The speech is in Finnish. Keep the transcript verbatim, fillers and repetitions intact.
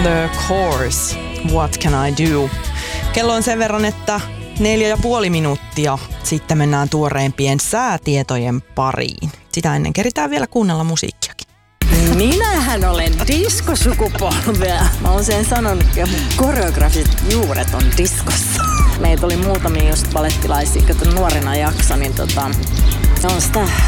The Course, What Can I Do? Kello on sen verran, että neljä ja puoli minuuttia. Sitten mennään tuoreimpien säätietojen pariin. Sitä ennen keritään vielä kuunnella musiikkiakin. Minähän olen diskosukupolvea. Mä oon sen sanonut, että mun koreografiset juuret on diskossa. Meitä oli muutamia just balettilaisia, kato nuorena jakso, niin tota, on sitä